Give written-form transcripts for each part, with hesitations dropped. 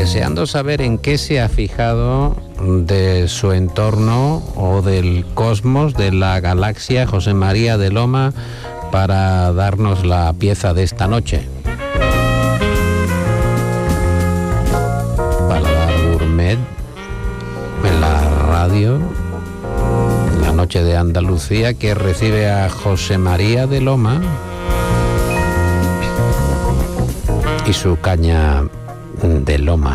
deseando saber en qué se ha fijado de su entorno o del cosmos, de la galaxia, José María de Loma, para darnos la pieza de esta noche. Paladar Gourmet en la radio, en la noche de Andalucía, que recibe a José María de Loma y su caña de loma.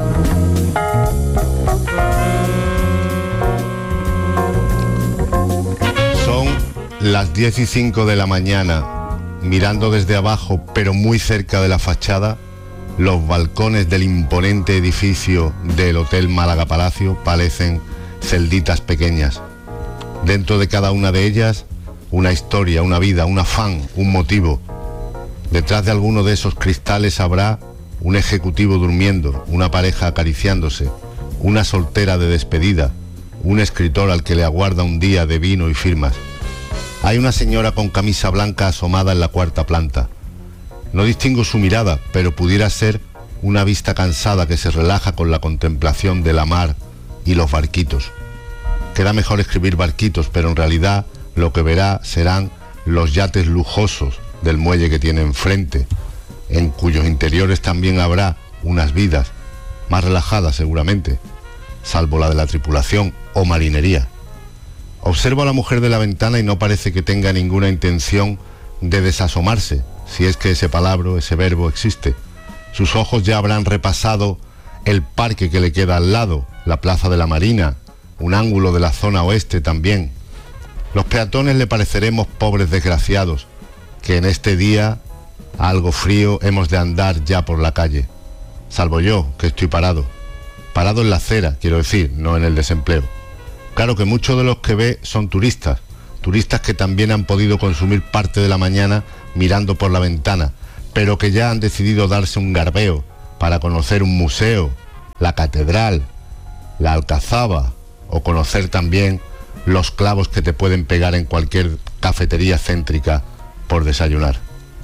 Son las 10:05 de la mañana, mirando desde abajo, pero muy cerca de la fachada, los balcones del imponente edificio del Hotel Málaga Palacio parecen celditas pequeñas. Dentro de cada una de ellas, una historia, una vida, un afán, un motivo. Detrás de alguno de esos cristales habrá un ejecutivo durmiendo, una pareja acariciándose, una soltera de despedida, un escritor al que le aguarda un día de vino y firmas. Hay una señora con camisa blanca asomada en la cuarta planta. No distingo su mirada, pero pudiera ser una vista cansada que se relaja con la contemplación de la mar y los barquitos. Queda mejor escribir barquitos, pero en realidad lo que verá serán los yates lujosos del muelle que tiene enfrente, en cuyos interiores también habrá unas vidas más relajadas seguramente, salvo la de la tripulación o marinería. Observo a la mujer de la ventana y no parece que tenga ninguna intención de desasomarse, si es que ese palabra, ese verbo existe. Sus ojos ya habrán repasado el parque que le queda al lado, la plaza de la Marina, un ángulo de la zona oeste también. Los peatones le pareceremos pobres desgraciados, que en este día algo frío hemos de andar ya por la calle, salvo yo, que estoy parado en la acera, quiero decir, no en el desempleo. Claro que muchos de los que ve son turistas que también han podido consumir parte de la mañana mirando por la ventana, pero que ya han decidido darse un garbeo para conocer un museo, la catedral, la alcazaba, o conocer también los clavos que te pueden pegar en cualquier cafetería céntrica por desayunar.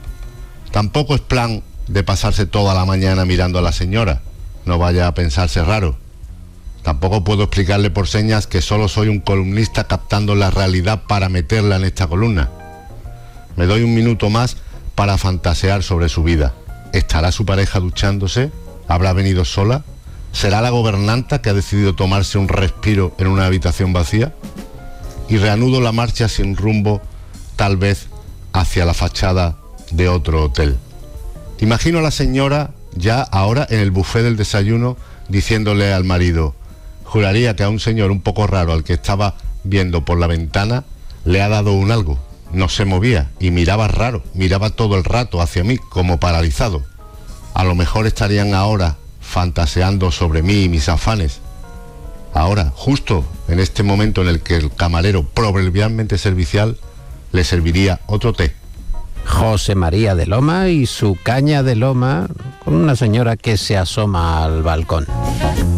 Tampoco es plan de pasarse toda la mañana mirando a la señora, no vaya a pensarse raro. Tampoco puedo explicarle por señas que solo soy un columnista captando la realidad para meterla en esta columna. Me doy un minuto más para fantasear sobre su vida. ¿Estará su pareja duchándose? ¿Habrá venido sola? ¿Será la gobernanta que ha decidido tomarse un respiro en una habitación vacía? Y reanudo la marcha sin rumbo, tal vez hacia la fachada de otro hotel. Imagino a la señora ya ahora en el buffet del desayuno diciéndole al marido: juraría que a un señor un poco raro al que estaba viendo por la ventana le ha dado un algo. No se movía y miraba raro, miraba todo el rato hacia mí como paralizado. A lo mejor estarían ahora fantaseando sobre mí y mis afanes. Ahora, justo en este momento en el que el camarero, proverbialmente servicial, le serviría otro té. José María de Loma y su caña de loma, con una señora que se asoma al balcón.